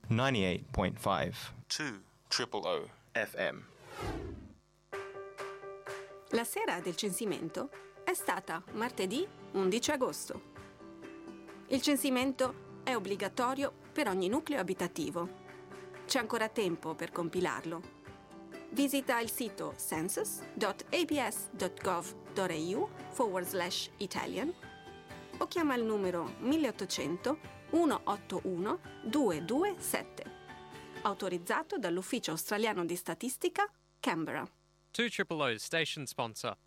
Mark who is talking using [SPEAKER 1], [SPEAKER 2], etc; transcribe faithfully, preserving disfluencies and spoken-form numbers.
[SPEAKER 1] ninety-eight point five.
[SPEAKER 2] two triple O
[SPEAKER 1] F M.
[SPEAKER 3] La sera del censimento è stata martedì undici agosto. Il censimento è obbligatorio per ogni nucleo abitativo. C'è ancora tempo per compilarlo. Visita il sito census.abs.gov.au forward slash Italian o chiama il numero milleottocento centottantuno duecentoventisette, autorizzato dall'Ufficio Australiano di Statistica, Canberra.
[SPEAKER 4] two Triple O's station sponsor.